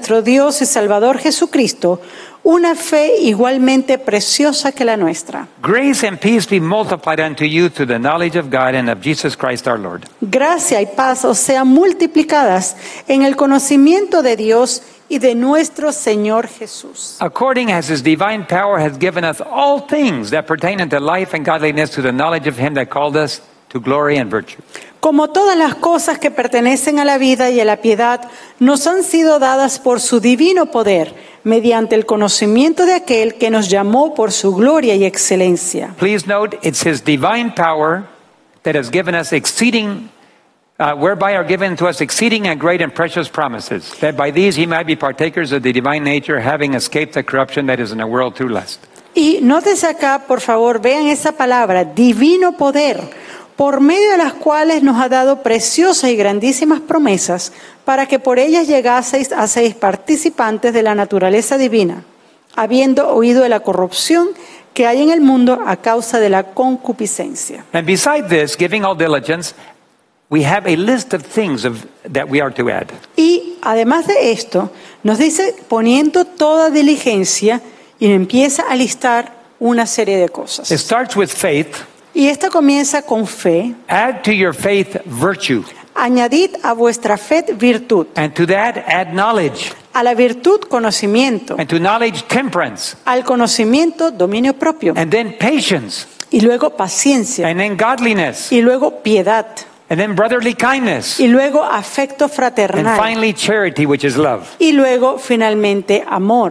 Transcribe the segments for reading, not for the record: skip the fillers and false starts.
nuestro Dios y Salvador Jesucristo, una fe igualmente preciosa que la nuestra. Grace and peace be multiplied unto you through the knowledge of God and of Jesus Christ our Lord. Gracia y paz os sean multiplicadas en el conocimiento de Dios y de nuestro Señor Jesús. According as his divine power has given us all things that pertain unto life and godliness through the knowledge of him that called us to glory and virtue. Como todas las cosas que pertenecen a la vida y a la piedad nos han sido dadas por su divino poder, mediante el conocimiento de aquel que nos llamó por su gloria y excelencia. Please note, it's his divine power that has given us exceeding, whereby are given to us exceeding and great and precious promises, that by these he might be partakers of the divine nature, having escaped the corruption that is in the world through lust. Y nótese acá, por favor, vean esa palabra, divino poder, por medio de las cuales nos ha dado preciosas y grandísimas promesas, para que por ellas llegaseis a ser participantes de la naturaleza divina, habiendo oído de la corrupción que hay en el mundo a causa de la concupiscencia. And beside this, giving all diligence, we have a list of things that we are to add. Y además de esto, nos dice, poniendo toda diligencia, y empieza a listar una serie de cosas. It starts with faith. Y esta comienza con fe. Add to your faith virtue. Añadid a vuestra fe virtud. And to that add knowledge. A la virtud, conocimiento. And to knowledge, temperance. Al conocimiento, dominio propio. And then patience. Y luego paciencia. And then godliness. Y luego piedad. And then brotherly kindness. Y luego afecto fraternal. And finally charity, which is love. Y luego finalmente amor.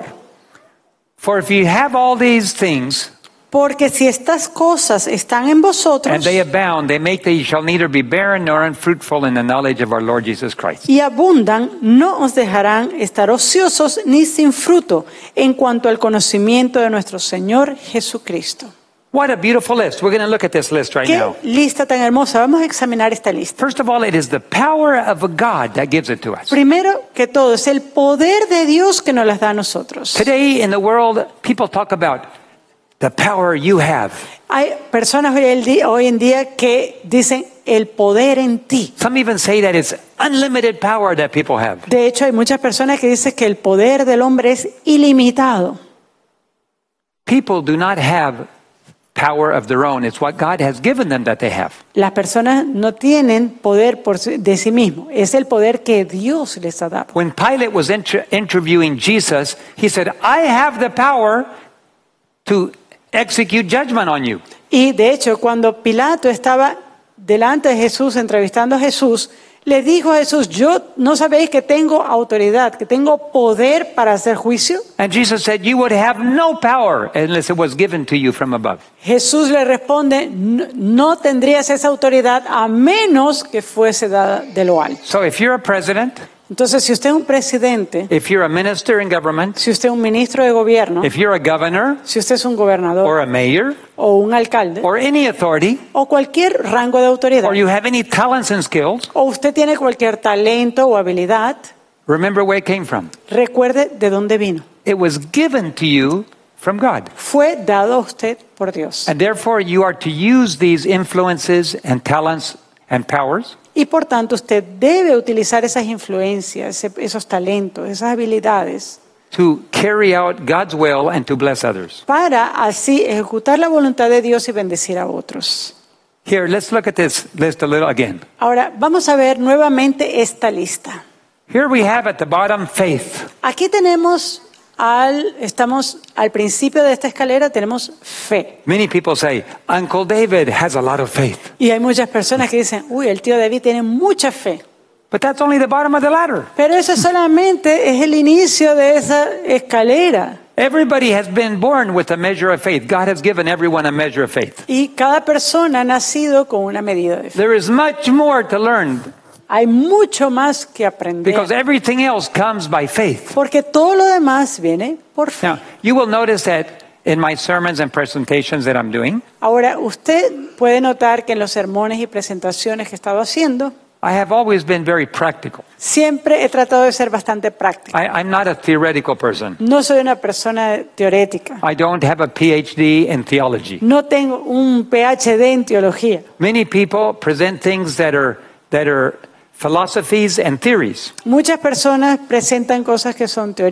For if you have all these things, porque si estas cosas están en vosotros, and they abound, they make that you shall neither be barren nor unfruitful in the knowledge of our Lord Jesus Christ. Y abundan, no os dejarán estar ociosos ni sin fruto en cuanto al conocimiento de nuestro Señor Jesucristo. What a beautiful list. We're going to look at this list right Qué now. lista tan hermosa. Vamos a examinar esta lista. First of all, it is the power of a God that gives it to us. Primero que todo, es el poder de Dios que nos las da a nosotros. Today in the world, people talk about the power you have. Hay personas hoy en día que dicen el poder en ti. Some even say that it's unlimited power that people have. De hecho, hay muchas personas que dicen que el poder del hombre es ilimitado. People do not have power of their own. It's what God has given them that they have. Las personas no tienen poder de sí mismos. Es el poder que Dios les ha dado. When Pilate was interviewing Jesus, he said, I have the power to execute judgment on you. Y de hecho, cuando Pilato estaba delante de Jesús, entrevistando a Jesús, le dijo a Jesús, yo no sabéis que tengo autoridad, que tengo poder para hacer juicio. And Jesus said, you would have no power unless it was given to you from above. Jesús le responde, no tendrías esa autoridad a menos que fuese dada de lo alto. So if you're a president, Entonces, si usted es un presidente, if you're a minister in government, si usted es un ministro de gobierno, if you're a governor si usted es un gobernador or a mayor o un alcalde or any authority, o cualquier rango de autoridad, or you have any talents and skills, o usted tiene cualquier talento o habilidad, remember where it came from. recuerde de dónde vino. It was given to you from God. Fue dado a usted por Dios. And therefore you are to use these influences and talents and powers Y por tanto usted debe utilizar esas influencias, esos talentos, esas habilidades to carry out God's will and to bless others. para así ejecutar la voluntad de Dios y bendecir a otros. Here, let's look at this list a little again. Ahora, vamos a ver nuevamente esta lista. Here we have at the bottom faith. Aquí estamos al principio de esta escalera, tenemos fe. Many people say, Uncle David has a lot of faith. Y hay muchas personas que dicen, uy, el tío David tiene mucha fe. But that's only the bottom of the ladder. Pero eso solamente es el inicio de esa escalera. Everybody has been born with a measure of faith. God has given everyone a measure of faith. Y cada persona ha nacido con una medida de fe. There is much more to learn Hay mucho más que aprender. because everything else comes by faith. Porque todo lo demás viene por fe. Now, you will notice that in my sermons and presentations that I'm doing, Ahora, usted puede notar que en los sermones y presentaciones que he estado haciendo, I have always been very practical. siempre he tratado de ser bastante práctico. I'm not a theoretical person. No soy una persona teorética. I don't have a PhD in theology. No tengo un PhD en teología. Many people present things that are philosophies and theories. Muchas personas presentan cosas que son teorías